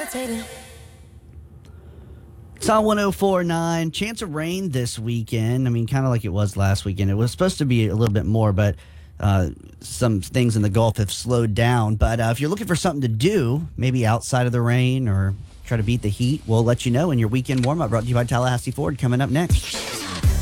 It's on 104.9. Chance of rain this weekend. I mean, kind of like it was last weekend. It was supposed to be a little bit more, but some things in the Gulf have slowed down. But if you're looking for something to do, maybe outside of the rain or try to beat the heat, we'll let you know in your weekend warm-up brought to you by Tallahassee Ford coming up next.